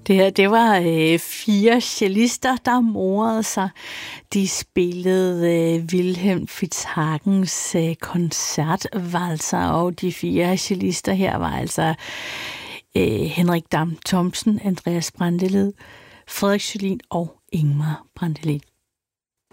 Det her, det var 4 cellister, der morede sig. De spillede Wilhelm Fitzhagens koncertvalser, og de 4 cellister her var altså Henrik Dam Thomsen, Andreas Brantelid, Frederik Sjølin og Ingmar Brantelid.